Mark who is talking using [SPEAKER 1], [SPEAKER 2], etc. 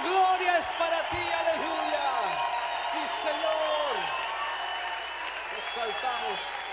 [SPEAKER 1] gloria es para ti, aleluya. Sí, Señor. Te exaltamos.